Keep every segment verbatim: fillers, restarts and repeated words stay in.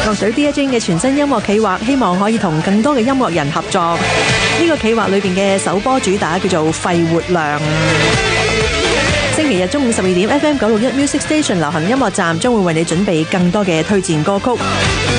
樂隊 Dear Jane 嘅全新音樂企劃，希望可以同更多嘅音樂人合作。呢個企劃裏邊嘅首波主打叫做肺活量。星期日中午十二點 F M 九六一 Music Station 流行音樂站將會為你準備更多嘅推薦歌曲。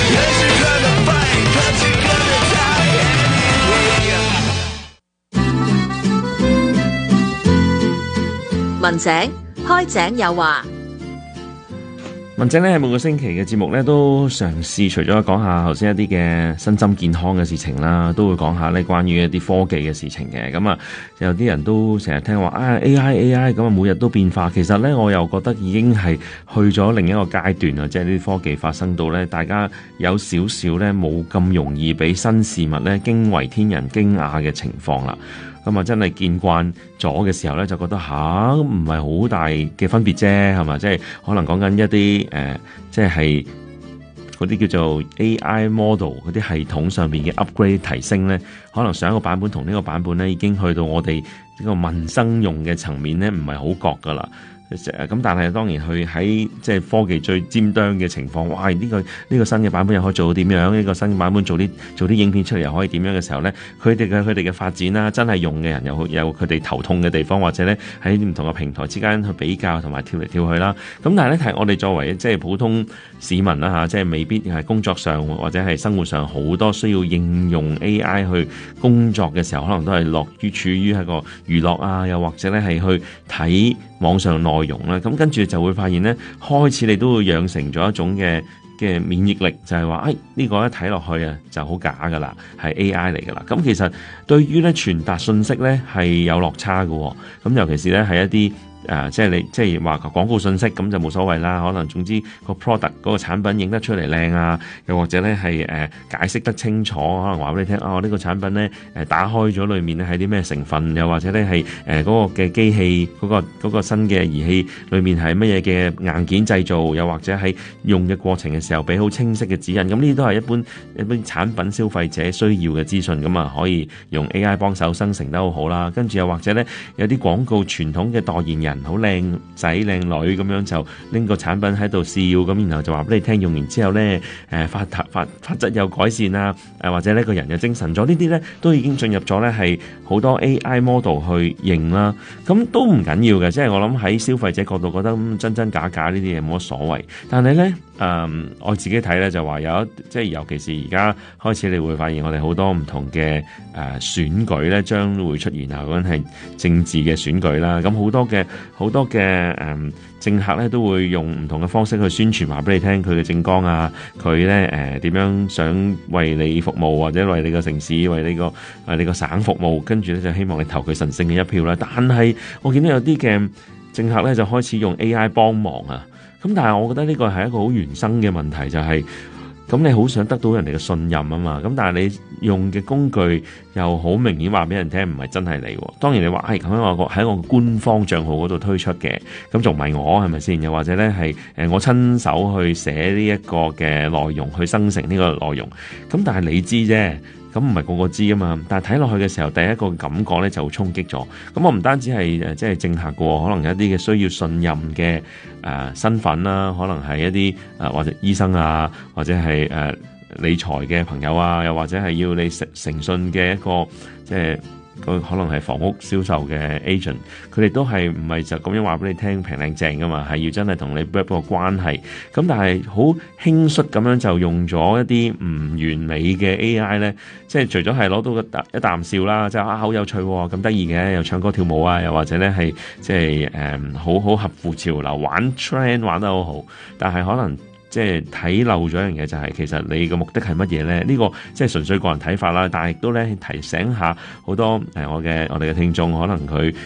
文井開井有話， 文井咧，每個星期嘅節目咧都嘗試除咗講下頭先一啲嘅身心健康嘅事情啦，都會講下咧關於一啲科技嘅事情嘅。咁啊，有啲人都成日聽話啊 A I A I 咁啊，每日都變化。其實咧，我又覺得已經係去咗另一個階段啊，即係呢啲科技發生到咧，大家有少少咧冇咁容易俾新事物咧驚為天人驚訝嘅情況啦。咁啊，真係見慣咗嘅時候咧，就覺得吓唔係好大嘅分別啫，係嘛？即係可能講緊一啲誒、呃，即係嗰啲叫做 A I model 嗰啲系統上邊嘅 upgrade 提升咧，可能上一個版本同呢個版本咧已經去到我哋呢個民生用嘅層面咧，唔係好覺噶啦。咁但係當然佢喺即係科技最尖端嘅情況，哇！呢個呢個新嘅版本又可以做到點樣？呢個新嘅版本做啲做啲影片出嚟又可以點樣嘅時候咧？佢哋嘅佢哋嘅發展啦，真係用嘅人有有佢哋頭痛嘅地方，或者咧喺唔同嘅平台之間去比較同埋跳嚟跳去啦。咁但係咧，係我哋作為即係普通市民啦嚇，即係未必係工作上或者係生活上好多需要應用 A I 去工作嘅時候，可能都係落於處於喺個娛樂啊，又或者咧係去睇網上內容啦，咁跟住就會發現咧，開始你都會養成咗一種嘅嘅免疫力，就係話，誒呢個一睇落去啊就好假噶啦，係 A I 嚟噶啦。咁其實對於咧傳達信息咧係有落差嘅，咁尤其是咧係一啲。誒、呃，即係你，即係話廣告信息咁就冇所謂啦。可能總之個 product 嗰個產品影得出嚟靚啊，又或者咧係誒解釋得清楚，可能話俾你聽，哦呢、呢個產品咧誒打開咗裏面咧係啲咩成分，又或者咧係誒嗰個嘅機器嗰、嗰個嗰個新嘅儀器裏面係乜嘢嘅硬件製造，又或者係用嘅過程嘅時候俾好清晰嘅指引。咁呢啲都係一般一般產品消費者需要嘅資訊，咁啊可以用 A I 幫手生成得好好啦。跟住又或者咧有啲廣告傳統嘅代言人。好靚仔靚女咁樣就拎個產品喺度笑，咁然後就話俾你聽，用完之後咧誒發發發質有改善啊，誒或者呢個人又精神咗，呢啲咧都已經進入咗咧係好多 A I model 去認啦，咁都唔緊要嘅，即係我諗喺消費者角度覺得咁真真假假呢啲嘢冇乜所謂，但係咧誒我自己睇咧就話有一即係尤其是而家開始你會發現我哋好多唔同嘅誒選舉咧將會出現啊，嗰陣係政治嘅選舉啦，咁好多嘅。好多嘅誒、嗯、政客咧都會用唔同嘅方式去宣傳，話俾你聽佢嘅政綱啊，佢咧誒點樣想為你服務，或者為你個城市、為你個為你個省服務，跟住咧就希望你投佢神聖嘅一票啦。但係我見到有啲嘅政客咧就開始用 A I 幫忙啊，咁但係我覺得呢個係一個好原生嘅問題，就係、是。咁你好想得到人哋嘅信任啊嘛，咁但係你用嘅工具又好明顯話俾人聽唔係真係你喎。當然你話係咁樣我個喺我個官方帳號嗰度推出嘅，咁仲唔係我係咪先？又或者咧係誒我親手去寫呢一個嘅內容去生成呢個內容，咁但係你知啫。咁唔係個個知啊嘛，但係睇落去嘅時候，第一個感覺咧就衝擊咗。咁我唔單止係誒即係政客嘅，可能有一啲嘅需要信任嘅誒、呃、身份啦，可能係一啲誒、呃、或者醫生啊，或者係誒、呃、理財嘅朋友啊，又或者係要你誠誠信嘅一個即係。佢可能係房屋銷售嘅 agent， 佢哋都係唔係就咁樣話俾你聽平靚正噶嘛，係要真係同你 build 個關係。咁但係好輕率咁樣就用咗一啲唔完美嘅 A I 咧，即係除咗係攞到個一啖笑啦，即係啊好有趣咁得意嘅，又唱歌跳舞啊，又或者咧係即係誒好好合乎潮流，玩 trend 玩得好好，但係可能。即係睇漏咗一樣嘢，就係其實你嘅目的係乜嘢咧？呢、這個即係純粹個人睇法啦，但係亦都咧提醒下好多誒我嘅我哋嘅聽眾，可能佢